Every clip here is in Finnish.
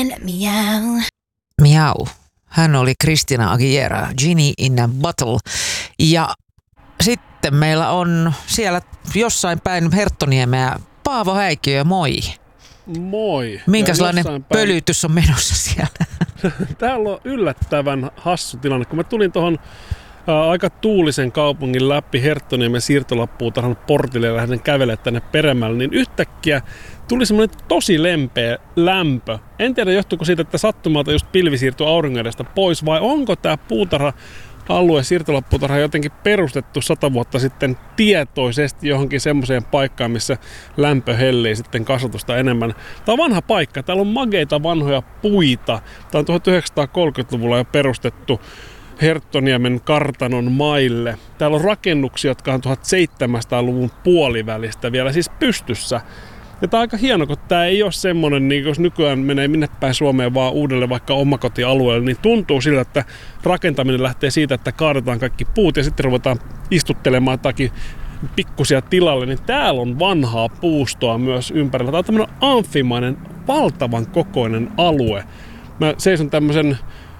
Miau. Miau. Hän oli Christina Aguilera, Genie in a Bottle. Ja sitten meillä on siellä jossain päin Herttoniemeä Paavo Häikiö, moi. Moi. Minkälainen pölytys on menossa siellä? Täällä on yllättävän hassu tilanne. Kun mä tulin tuohon aika tuulisen kaupungin läpi Herttoniemen siirtolapuutarhan portille ja lähdin kävelemään tänne peremmälle, niin yhtäkkiä tuli semmoinen tosi lempeä lämpö. En tiedä, johtuuko siitä, että sattumalta just pilvi siirtyi auringon edestä pois, vai onko tämä puutarha-alue, siirtolapuutarha jotenkin perustettu 100 vuotta sitten tietoisesti johonkin semmoiseen paikkaan, missä lämpö hellii sitten kasvatusta enemmän. Tämä on vanha paikka. Täällä on mageita vanhoja puita. Tämä on 1930-luvulla jo perustettu Herttoniemen kartanon maille. Täällä on rakennuksia, jotka on 1700-luvun puolivälistä vielä siis pystyssä. Ja tämä on aika hieno, kun tämä ei ole semmoinen, niin jos nykyään menee minne päin Suomeen vaan uudelle vaikka omakotialueelle, niin tuntuu siltä, että rakentaminen lähtee siitä, että kaadetaan kaikki puut ja sitten ruvetaan istuttelemaan jotakin pikkusia tilalle, niin täällä on vanhaa puustoa myös ympärillä. Tämä on tämmöinen amfimainen, valtavan kokoinen alue. Mä seison tämmöisen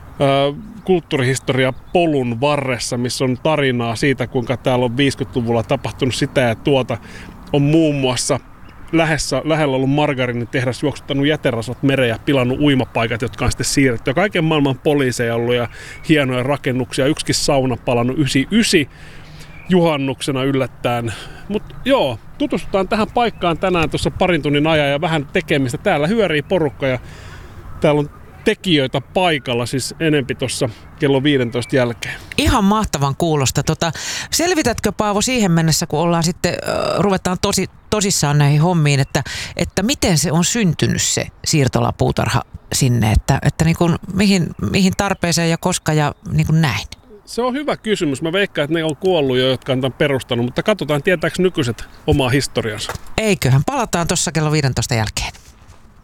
kulttuurihistoria-polun varressa, missä on tarinaa siitä, kuinka täällä on 50-luvulla tapahtunut sitä ja tuota. On muun muassa lähellä ollut margariinitehdas juoksuttanut jäterasvat mereen ja pilannut uimapaikat, jotka on sitten siirretty. Ja kaiken maailman poliiseja ollut ja hienoja rakennuksia. Yksikin sauna palannut 99 juhannuksena yllättäen. Mutta joo, tutustutaan tähän paikkaan tänään tuossa parin tunnin ajan ja vähän tekemistä. Täällä hyörii porukka ja täällä on tekijöitä paikalla, siis enempi tuossa kello 15 jälkeen. Ihan mahtavan kuulosta. Selvitätkö, Paavo, siihen mennessä, kun ollaan sitten, ruvetaan tosissaan näihin hommiin, että miten se on syntynyt se siirtolapuutarha sinne, että niin kuin, mihin tarpeeseen ja koska ja niin kuin näin? Se on hyvä kysymys. Mä veikkaan, että ne on kuollut jo, jotka on tämän perustanut, mutta katsotaan, tietääkö nykyiset omaa historiansa. Eiköhän. Palataan tuossa kello 15 jälkeen.